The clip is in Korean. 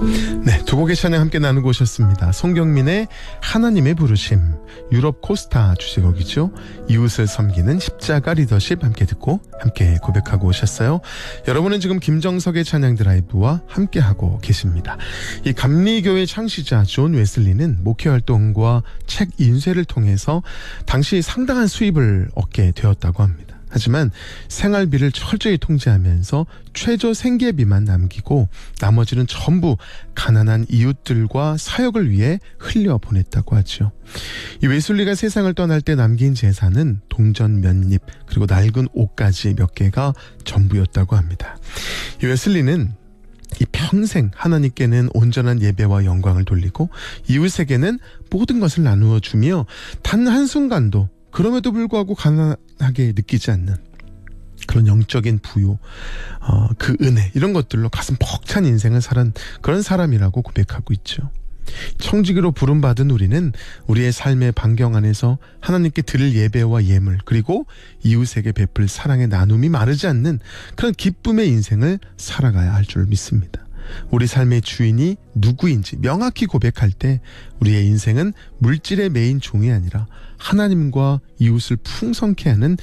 네, 두 곡의 찬양 함께 나누고 오셨습니다. 송경민의 하나님의 부르심, 유럽 코스타 주제곡이죠. 이웃을 섬기는 십자가 리더십 함께 듣고 함께 고백하고 오셨어요. 여러분은 지금 김정석의 찬양 드라이브와 함께하고 계십니다. 이 감리교회 창시자 존 웨슬리는 목회활동과 책 인쇄를 통해서 당시 상당한 수입을 얻게 되었다고 합니다. 하지만 생활비를 철저히 통제하면서 최저 생계비만 남기고 나머지는 전부 가난한 이웃들과 사역을 위해 흘려보냈다고 하죠. 이 웨슬리가 세상을 떠날 때 남긴 재산은 동전 몇 잎 그리고 낡은 옷까지 몇 개가 전부였다고 합니다. 이 웨슬리는 이 평생 하나님께는 온전한 예배와 영광을 돌리고 이웃에게는 모든 것을 나누어 주며 단 한순간도 그럼에도 불구하고 가난하게 느끼지 않는 그런 영적인 부요, 그 은혜 이런 것들로 가슴 벅찬 인생을 살은 그런 사람이라고 고백하고 있죠. 청지기로 부름받은 우리는 우리의 삶의 반경 안에서 하나님께 드릴 예배와 예물 그리고 이웃에게 베풀 사랑의 나눔이 마르지 않는 그런 기쁨의 인생을 살아가야 할 줄 믿습니다. 우리 삶의 주인이 누구인지 명확히 고백할 때 우리의 인생은 물질의 메인 종이 아니라 하나님과 이웃을 풍성케 하는